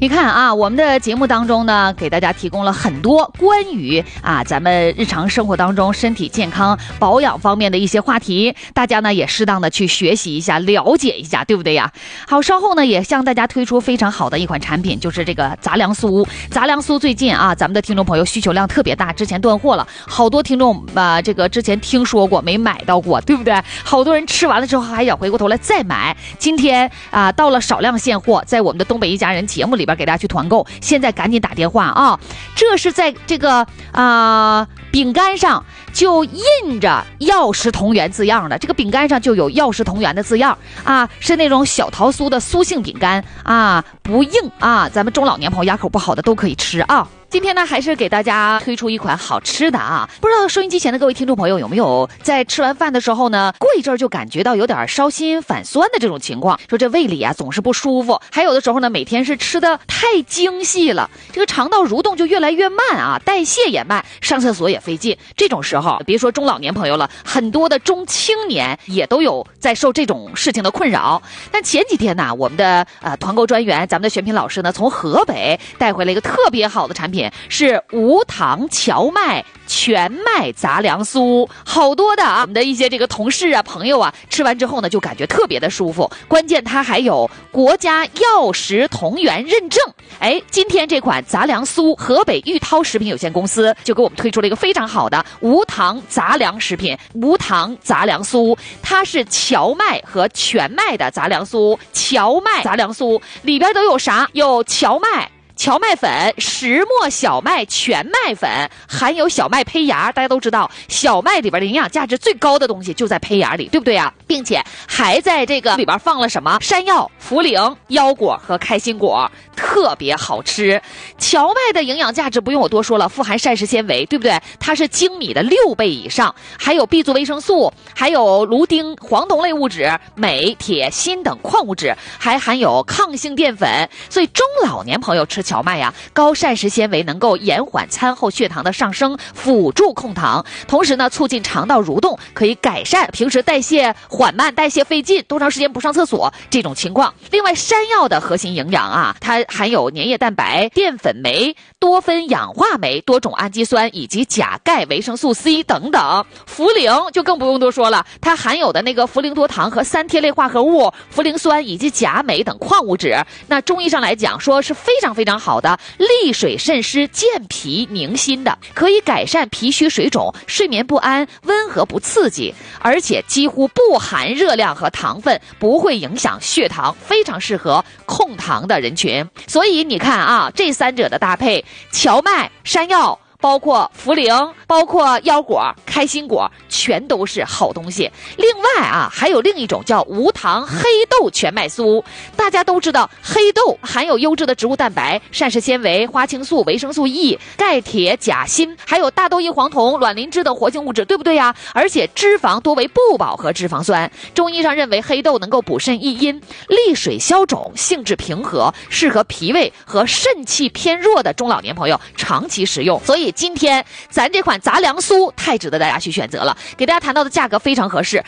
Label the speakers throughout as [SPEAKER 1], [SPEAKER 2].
[SPEAKER 1] 你看啊，我们的节目当中呢，给大家提供了很多关于咱们日常生活当中身体健康保养方面的一些话题，大家呢也适当的去学习一下，了解一下，对不对呀？好，稍后呢也向大家推出非常好的一款产品，就是这个杂粮酥。杂粮酥最近咱们的听众朋友需求量特别大，之前断货了，好多听众这个之前听说过没买到过，对不对？好多人吃完了之后还想回过头来再买。今天到了少量现货，在我们的东北一家人节目里边给大家去团购，现在赶紧打电话啊！这是在这个饼干上就印着药食同源字样的，这个饼干上就有药食同源的字样是那种小桃酥的酥性饼干不硬咱们中老年朋友牙口不好的都可以吃啊。今天呢，还是给大家推出一款好吃的不知道收音机前的各位听众朋友有没有在吃完饭的时候呢，过一阵儿就感觉到有点烧心反酸的这种情况，说这胃里总是不舒服，还有的时候呢，每天是吃的太精细了，这个肠道蠕动就越来越慢代谢也慢，上厕所也费劲。这种时候，别说中老年朋友了，很多的中青年也都有在受这种事情的困扰。但前几天呢，我们的团购专员，咱们的选品老师呢，从河北带回了一个特别好的产品，是无糖荞麦全麦杂粮酥。好多的我们的一些这个同事朋友吃完之后呢，就感觉特别的舒服，关键它还有国家药食同源认证。今天这款杂粮酥，河北玉涛食品有限公司就给我们推出了一个非常好的无糖杂粮食品，无糖杂粮酥，它是荞麦和全麦的杂粮酥。荞麦杂粮酥里边都有啥？有荞麦粉、石磨小麦、全麦粉，含有小麦胚芽。大家都知道，小麦里边的营养价值最高的东西就在胚芽里，对不对啊？并且还在这个里边放了什么？山药、茯苓、腰果和开心果，特别好吃。荞麦的营养价值不用我多说了，富含膳食纤维，对不对？它是精米的6倍以上，还有 B 族维生素，还有芦丁、黄酮类物质、镁、铁、锌等矿物质，还含有抗性淀粉。所以中老年朋友吃荞麦高膳食纤维能够延缓餐后血糖的上升，辅助控糖，同时呢促进肠道蠕动，可以改善平时代谢缓慢、代谢费劲、多长时间不上厕所这种情况。另外，山药的核心营养它含有粘液蛋白、淀粉酶、多酚氧化酶、多种氨基酸以及钾、钙、维生素 C 等等。茯苓就更不用多说了，它含有的那个茯苓多糖和3萜类化合物、茯苓酸以及钾、镁等矿物质。那中医上来讲说是非常非常好的利水渗湿、健脾宁心的，可以改善脾虚水肿、睡眠不安、温和不刺激，而且几乎不含热量和糖分，不会影响血糖，非常适合控糖的人群。所以你看这三者的搭配，荞麦、山药，包括茯苓，包括腰果、开心果，全都是好东西。另外还有另一种叫无糖黑豆全麦酥。大家都知道，黑豆含有优质的植物蛋白、膳食纤维、花青素、维生素 E、钙、铁、钾、锌，还有大豆异黄酮、卵磷脂等活性物质，对不对呀？而且脂肪多为不饱和脂肪酸。中医上认为黑豆能够补肾益阴、利水消肿，性质平和，适合脾胃和肾气偏弱的中老年朋友长期食用。所以今天咱这款杂粮酥太值得大家去选择了，给大家谈到的价格非常合适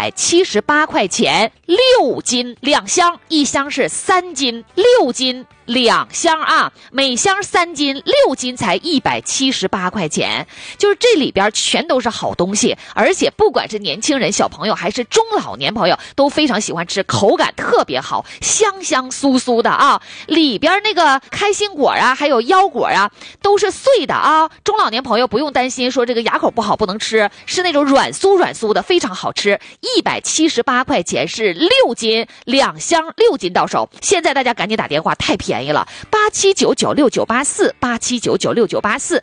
[SPEAKER 1] ，178块钱6斤2箱，一箱是3斤6斤2箱每箱3斤6斤才178块钱，就是这里边全都是好东西，而且不管是年轻人、小朋友还是中老年朋友都非常喜欢吃，口感特别好，香香酥酥的里边那个开心果还有腰果都是碎的中老年朋友不用担心说这个牙口不好不能吃，是那种软酥的，非常好吃。178块钱是6斤2箱6斤到手，现在大家赶紧打电话，太便宜了，87996984 87996984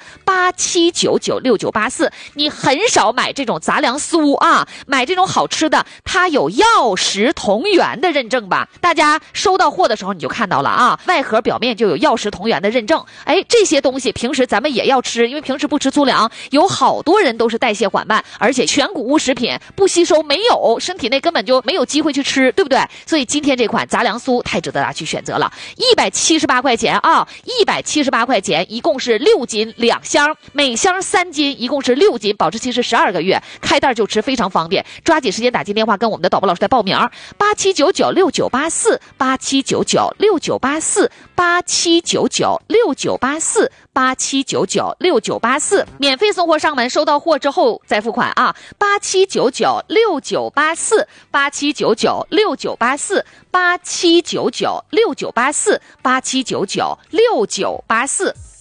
[SPEAKER 1] 87996984。你很少买这种杂粮酥买这种好吃的，它有药食同源的认证吧？大家收到货的时候你就看到了外盒表面就有药食同源的认证。这些东西平时咱们也要吃，因为平时不吃粗粮，有好多人都是代谢缓慢，而且全谷物食品不吸收，没有身体内根本就没有机会去吃，对不对？所以今天这款杂粮酥太值得大家去选择了，178块钱钱啊，178块钱，一共是6斤2箱，每箱3斤，一共是6斤，保质期是12个月，开袋就吃，非常方便。抓紧时间打进电话跟我们的导播老师来报名，87996984，87996984，87996984，免费送货上门，收到货之后再付款啊，87996984，87996984，87996984，87996984。